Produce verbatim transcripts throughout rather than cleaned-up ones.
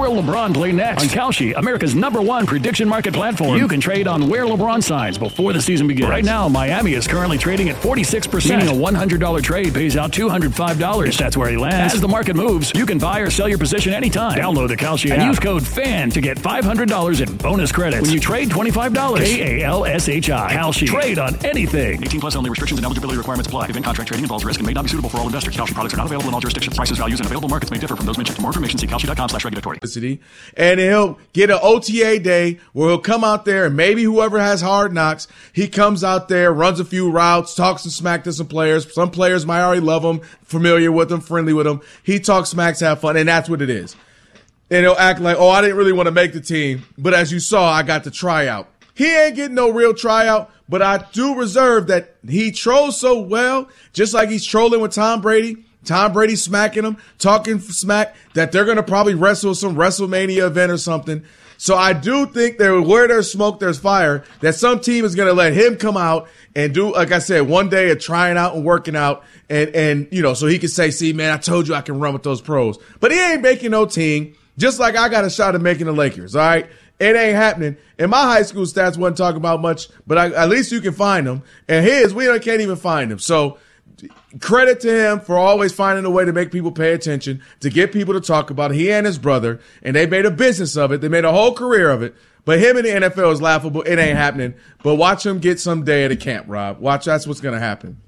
will LeBron play next? On Kalshi, America's number one prediction market platform. You can trade on where LeBron signs before the season begins. Right now, Miami is currently trading at forty-six percent, meaning a one hundred dollars trade pays out two hundred five dollars. If that's where he lands. As the market moves, you can buy or sell your position anytime. Download the Kalshi app and use code FAN to get five hundred dollars in bonus credits when you trade twenty-five dollars. K A L S H I. Kalshi. Trade on anything. eighteen plus only. Restrictions and eligibility requirements apply. Event contract trading involves risk and may not be suitable for all investors. Kalshi products are not available in all jurisdictions. Prices, values, and available markets may differ from those mentioned. For more information, see kalshi.com slash regulatory. And he'll get an O T A day where he'll come out there and maybe whoever has hard knocks, he comes out there, runs a few routes, talks some smack to some players. Some players might already love him, familiar with him, friendly with him. He talks smacks, have fun, and that's what it is. And he'll act like, oh, I didn't really want to make the team, but as you saw, I got the tryout. He ain't getting no real tryout, but I do reserve that he trolls so well, just like he's trolling with Tom Brady. Tom Brady smacking him, talking smack, that they're going to probably wrestle some WrestleMania event or something. So I do think there, where there's smoke, there's fire, that some team is going to let him come out and do, like I said, one day of trying out and working out. And, and, you know, so he can say, see, man, I told you I can run with those pros. But he ain't making no team, just like I got a shot at making the Lakers, all right? It ain't happening. And my high school stats wasn't talking about much, but I, at least you can find them. And his, we can't even find them. So credit to him for always finding a way to make people pay attention, to get people to talk about it. He and his brother, and they made a business of it. They made a whole career of it. But him in the N F L is laughable. It ain't happening. But watch him get some day at a camp, Rob. Watch, that's what's going to happen.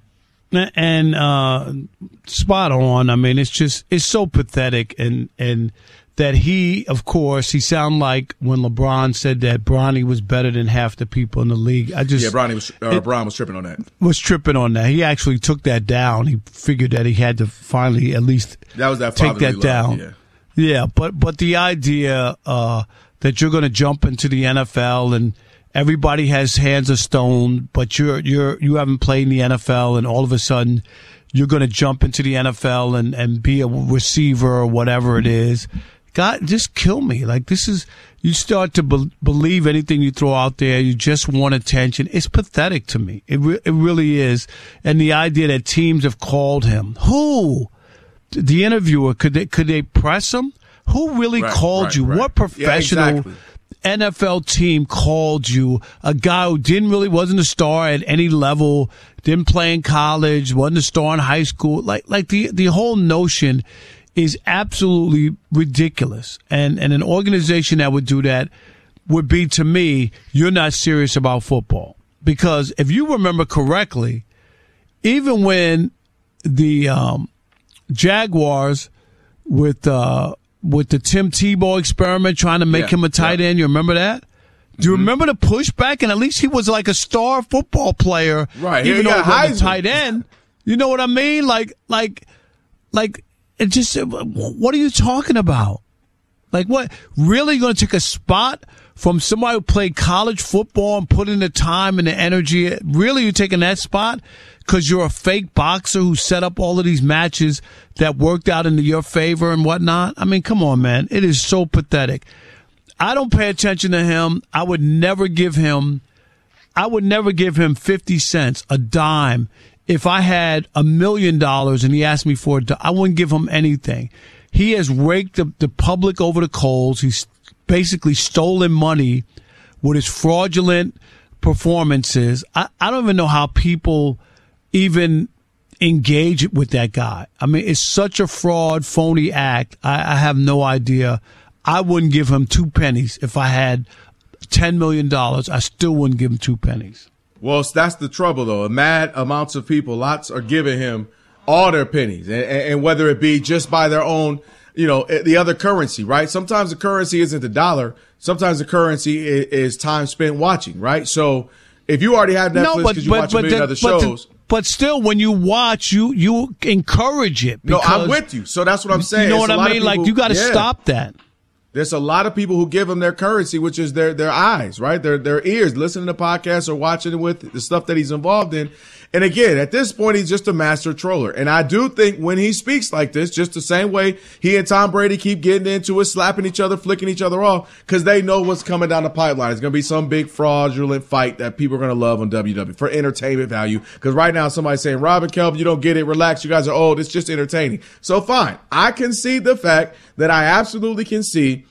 And uh, spot on. I mean, it's just, it's so pathetic. And, and that he, of course, he sounded like when LeBron said that Bronny was better than half the people in the league. I just yeah, Bronny was uh, it, Bron was tripping on that. Was tripping on that. He actually took that down. He figured that he had to finally at least that was that take that love, down. Yeah. yeah, but but the idea uh, that you're going to jump into the N F L and everybody has hands of stone, but you're you're you haven't played in the N F L, and all of a sudden you're going to jump into the N F L and and be a receiver or whatever it is. God, just kill me. Like, this is, you start to be- believe anything you throw out there. You just want attention. It's pathetic to me. It re- it really is. And the idea that teams have called him. Who? The interviewer, could they, could they press him? Who really right, called right, you? right. What professional yeah, exactly. N F L team called you? A guy who didn't really, wasn't a star at any level, didn't play in college, wasn't a star in high school. Like, like the, the whole notion is absolutely ridiculous. And and an organization that would do that would be, to me, you're not serious about football. Because if you remember correctly, even when the um, Jaguars with uh, with the Tim Tebow experiment trying to make yeah, him a tight yeah. end, you remember that? Do you Mm-hmm. remember the pushback? And at least he was like a star football player, right? Even though he was a tight Heisman. end. You know what I mean? Like, like, like. It just, what are you talking about? Like, what? Really going to take a spot from somebody who played college football and put in the time and the energy? Really, you're taking that spot because you're a fake boxer who set up all of these matches that worked out into your favor and whatnot? I mean, come on, man. It is so pathetic. I don't pay attention to him. I would never give him, I would never give him fifty cents, a dime. If I had a million dollars and he asked me for it, I wouldn't give him anything. He has raked the, the public over the coals. He's basically stolen money with his fraudulent performances. I, I don't even know how people even engage with that guy. I mean, it's such a fraud, phony act. I, I have no idea. I wouldn't give him two pennies. If I had ten million dollars, I still wouldn't give him two pennies. Well, that's the trouble, though. Mad amounts of people, lots are giving him all their pennies, and, and whether it be just by their own, you know, the other currency, right? Sometimes the currency isn't the dollar. Sometimes the currency is, is time spent watching, right? So if you already have Netflix because no, you watch a million the, other shows. But, the, but still, when you watch, you you encourage it. No, I'm with you. So that's what I'm saying. You know it's what I mean? People, like, you got to yeah. stop that. There's a lot of people who give them their currency, which is their, their eyes, right? Their, their ears, listening to podcasts or watching it with the stuff that he's involved in. And again, at this point, he's just a master troller. And I do think when he speaks like this, just the same way he and Tom Brady keep getting into it, slapping each other, flicking each other off, because they know what's coming down the pipeline. It's going to be some big fraudulent fight that people are going to love on W W E for entertainment value. Because right now, somebody's saying, Robin, Kelvin, you don't get it. Relax. You guys are old. It's just entertaining. So fine. I concede the fact that I absolutely can see